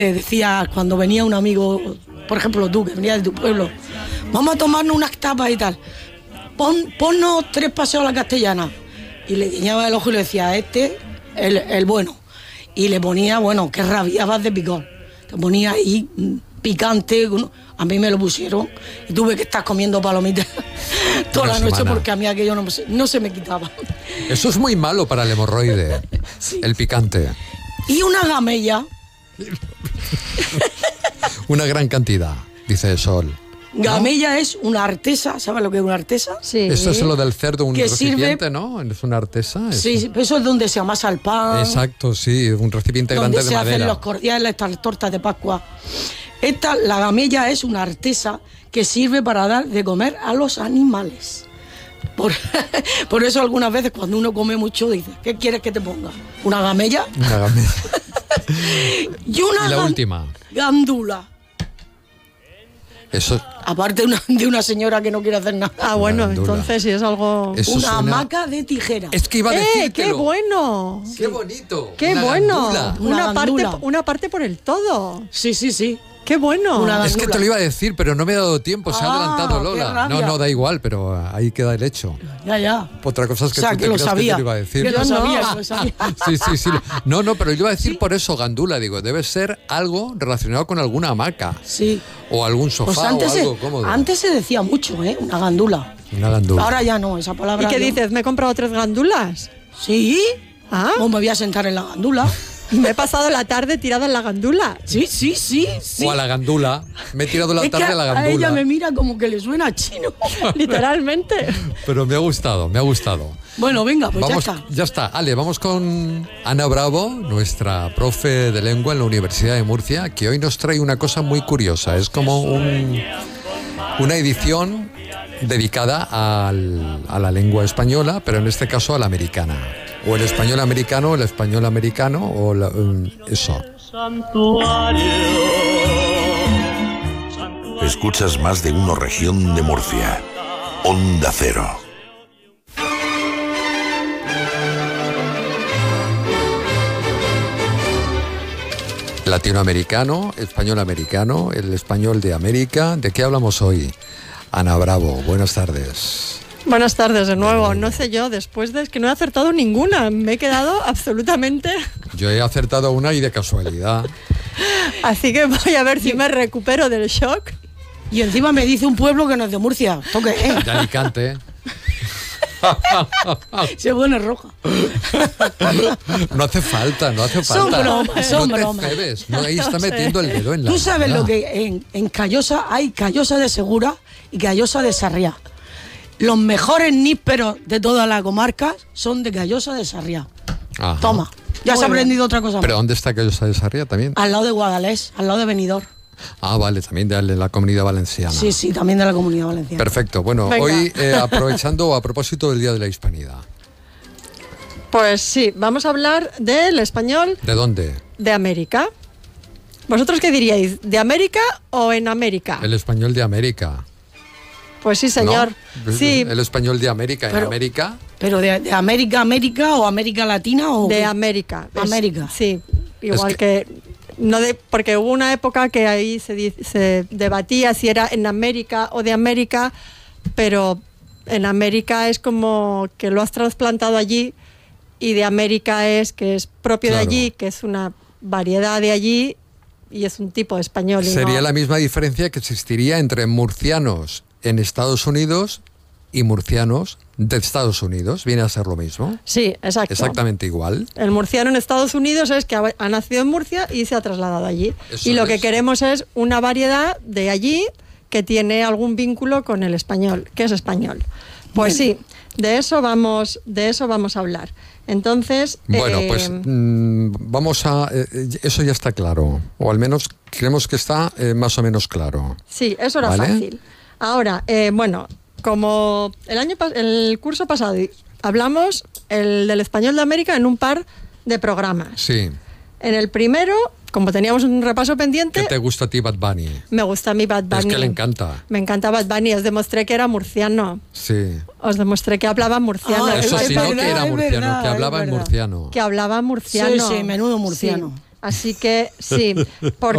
Decía cuando venía un amigo, por ejemplo tú, que venía de tu pueblo, vamos a tomarnos unas tapas y tal, ponnos 3 paseos a la Castellana. Y le guiñaba el ojo y le decía, el bueno. Y le ponía, bueno, que rabiabas de picor. Te ponía ahí picante, a mí me lo pusieron y tuve que estar comiendo palomitas toda la noche porque a mí aquello no se me quitaba. Eso es muy malo para el hemorroide, sí. El picante. Y una gamella. Una gran cantidad, dice Sol. Gamella, ¿no? Es una artesa, ¿sabes lo que es una artesa? Sí. Eso es lo del cerdo, un recipiente, ¿no? Es una artesa. Sí, eso es donde se amasa el pan. Exacto, sí, un recipiente grande de madera. Donde se hacen los cordiales, estas tortas de Pascua. La gamella es una artesa que sirve para dar de comer a los animales. Por eso algunas veces cuando uno come mucho dice, ¿qué quieres que te ponga? ¿Una gamella? Una gamella. y la última. Gándula. Eso. Aparte de una señora que no quiere hacer nada. Ah, bueno, entonces si es algo... Eso una hamaca de tijera. Es que iba a decírtelo. ¡Qué bueno! ¡Qué bonito! ¡Qué bueno! Una parte por el todo. Sí. ¡Qué bueno! Es que te lo iba a decir, pero no me ha dado tiempo, se ha adelantado Lola. No, da igual, pero ahí queda el hecho. Ya. Otra cosa es que tú te creas que te lo iba a decir. Yo lo sabía. Sí. No, pero yo iba a decir por eso, gandula, digo, debe ser algo relacionado con alguna hamaca. Sí. O algún sofá o algo cómodo. Antes se decía mucho, una gandula. Una gandula. Ahora ya no, esa palabra. ¿Y qué dices? ¿Me he comprado 3 gandulas? Sí. ¿Ah? O me voy a sentar en la gandula. Me he pasado la tarde tirada en la gandula. Sí. O a la gandula. Me he tirado la tarde a la gandula. A ella me mira como que le suena chino. Literalmente. Pero me ha gustado. Bueno, venga, pues vamos, ya está. Ya está. Ale, vamos con Ana Bravo, nuestra profe de lengua en la Universidad de Murcia, que hoy nos trae una cosa muy curiosa. Es como una edición dedicada a la lengua española, pero en este caso a la americana. O el español americano, o eso. Escuchas Más de Uno Región de Murcia. Onda Cero. Latinoamericano, español americano, el español de América. ¿De qué hablamos hoy? Ana Bravo, buenas tardes. Buenas tardes de nuevo. No sé yo, después de que no he acertado ninguna, me he quedado absolutamente... Yo he acertado una y de casualidad. Así que voy a ver si me recupero del shock. Y encima me dice un pueblo que no es de Murcia. ¿Toque? De Alicante. Se pone roja. No hace falta. Son bromas. No, ahí está metiendo el dedo en la... Tú sabes lo que en Callosa hay Callosa de Segura y Callosa de Sarriá. Los mejores nísperos de toda la comarca son de Callosa de Sarriá. Ajá. Toma, ya se ha aprendido otra cosa. ¿Pero dónde está Callosa de Sarriá también? Al lado de Guadalés, al lado de Benidorm. Ah, vale, también de la Comunidad Valenciana. Sí, también de la Comunidad Valenciana. Perfecto. Bueno, venga. Hoy aprovechando a propósito del Día de la Hispanidad. Pues sí, vamos a hablar del español... ¿De dónde? De América. ¿Vosotros qué diríais? ¿De América o en América? El español de América. Pues sí, señor. ¿No? Sí. El español de América, en América. ¿Pero de América o América Latina o...? De América. América. Sí, igual que no porque hubo una época que ahí se debatía si era en América o de América, pero en América es como que lo has trasplantado allí y de América es que es propio de allí, que es una variedad de allí y es un tipo de español. Sería la misma diferencia que existiría entre murcianos en Estados Unidos y murcianos de Estados Unidos. ¿Viene a ser lo mismo? Sí, exacto. Exactamente igual. El murciano en Estados Unidos es que ha nacido en Murcia y se ha trasladado allí. Eso y lo que queremos es una variedad de allí que tiene algún vínculo con el español, que es español. Pues sí, de eso vamos a hablar. Entonces... Bueno, pues vamos a... eso ya está claro, o al menos creemos que está más o menos claro. Sí, eso era fácil. Ahora, bueno, como el curso pasado hablamos del español de América en un par de programas. Sí. En el primero, como teníamos un repaso pendiente... ¿Qué te gusta a ti Bad Bunny? Me gusta a mí Bad Bunny. Es que le encanta. Me encanta Bad Bunny. Os demostré que era murciano. Sí. Os demostré que hablaba murciano. Eso sí, no que era murciano, verdad, que hablaba en murciano. Que hablaba murciano. Sí, menudo murciano. Sí. Así que sí, porque